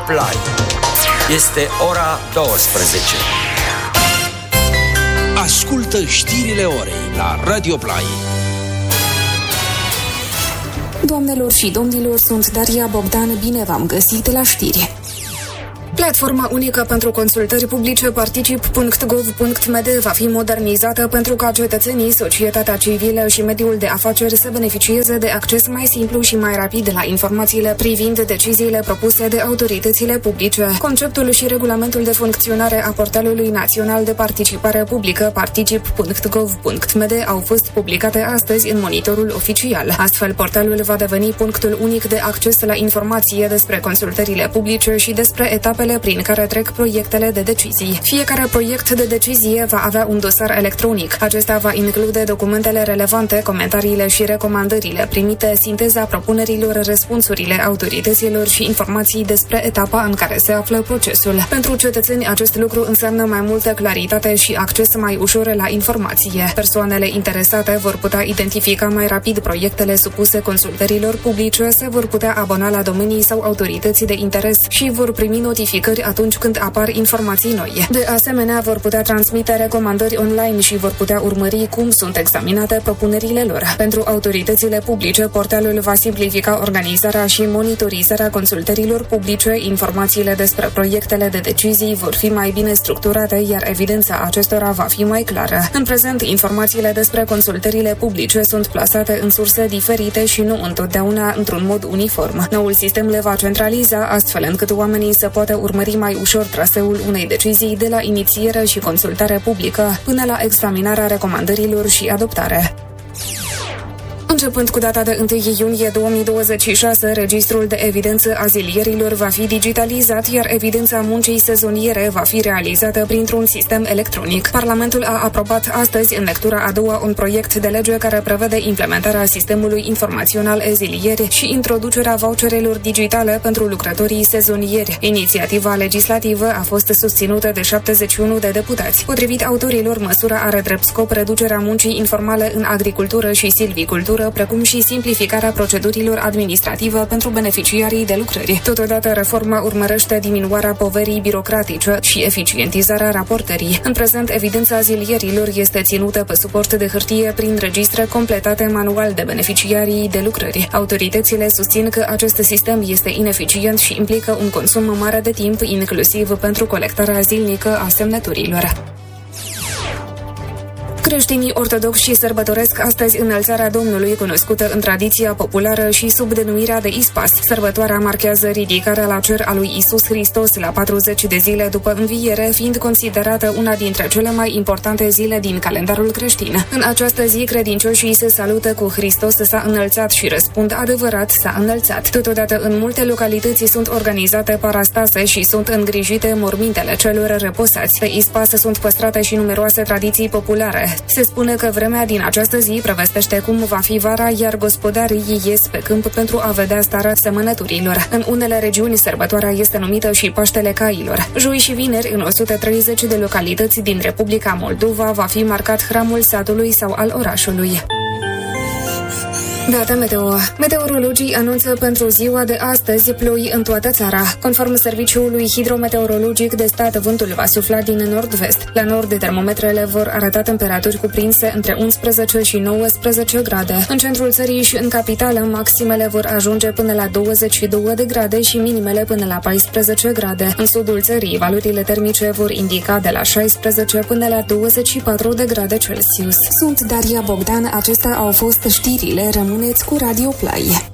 Play. Este ora 12. Ascultă știrile orei la Radio Play. Doamnelor și domnilor, sunt Daria Bogdan, bine v-am găsit la știri. Platforma unică pentru consultări publice particip.gov.md va fi modernizată pentru ca cetățenii, societatea civilă și mediul de afaceri să beneficieze de acces mai simplu și mai rapid la informațiile privind deciziile propuse de autoritățile publice. Conceptul și regulamentul de funcționare a portalului național de participare publică particip.gov.md au fost publicate astăzi în monitorul oficial. Astfel, portalul va deveni punctul unic de acces la informație despre consultările publice și despre etapele prin care trec proiectele de decizii. Fiecare proiect de decizie va avea un dosar electronic. Acesta va include documentele relevante, comentariile și recomandările primite, sinteza propunerilor, răspunsurile autorităților și informații despre etapa în care se află procesul. Pentru cetățeni, acest lucru înseamnă mai multă claritate și acces mai ușor la informație. Persoanele interesate vor putea identifica mai rapid proiectele supuse consultărilor publice, se vor putea abona la domenii sau autorități de interes și vor primi notificări atunci când apar informații noi. De asemenea, vor putea transmite recomandări online și vor putea urmări cum sunt examinate propunerile lor. Pentru autoritățile publice, portalul va simplifica organizarea și monitorizarea consultărilor publice, informațiile despre proiectele de decizii vor fi mai bine structurate, iar evidența acestora va fi mai clară. În prezent, informațiile despre consultările publice sunt plasate în surse diferite și nu întotdeauna într-un mod uniform. Noul sistem le va centraliza, astfel încât oamenii să poată urmări mai ușor traseul unei decizii de la inițiere și consultare publică până la examinarea recomandărilor și adoptare. Începând cu data de 1 iunie 2026, registrul de evidență a zilierilor va fi digitalizat, iar evidența muncii sezoniere va fi realizată printr-un sistem electronic. Parlamentul a aprobat astăzi, în lectura a doua, un proiect de lege care prevede implementarea sistemului informațional e-zilieri și introducerea voucherelor digitale pentru lucrătorii sezonieri. Inițiativa legislativă a fost susținută de 71 de deputați. Potrivit autorilor, măsura are drept scop reducerea muncii informale în agricultură și silvicultură, precum și simplificarea procedurilor administrative pentru beneficiarii de lucrări. Totodată, reforma urmărește diminuarea poverii birocratice și eficientizarea raportării. În prezent, evidența zilierilor este ținută pe suport de hârtie prin registre completate manual de beneficiarii de lucrări. Autoritățile susțin că acest sistem este ineficient și implică un consum mare de timp, inclusiv pentru colectarea zilnică a semnăturilor. Creștinii ortodoxi sărbătoresc astăzi Înălțarea Domnului, cunoscută în tradiția populară și sub denumirea de Ispas. Sărbătoarea marchează ridicarea la cer a lui Isus Hristos la 40 de zile după înviere, fiind considerată una dintre cele mai importante zile din calendarul creștin. În această zi, credincioșii se salută cu Hristos s-a înălțat și răspund adevărat s-a înălțat. Totodată, în multe localități sunt organizate parastase și sunt îngrijite mormintele celor reposați. Pe Ispas sunt păstrate și numeroase tradiții populare. Se spune că vremea din această zi prevestește cum va fi vara, iar gospodarii ies pe câmp pentru a vedea starea semănăturilor. În unele regiuni, sărbătoarea este numită și Paștele Cailor. Joi și vineri, în 130 de localități din Republica Moldova, va fi marcat hramul satului sau al orașului. Data meteo. Meteorologii anunță pentru ziua de astăzi ploi în toată țara. Conform Serviciului Hidrometeorologic de Stat, vântul va sufla din nord-vest. La nord, termometrele vor arăta temperaturi cuprinse între 11 și 19 grade. În centrul țării și în capitală, maximele vor ajunge până la 22 de grade și minimele până la 14 grade. În sudul țării, valorile termice vor indica de la 16 până la 24 de grade Celsius. Sunt Daria Bogdan, acestea au fost știrile. Rămâneți cu Radio Play.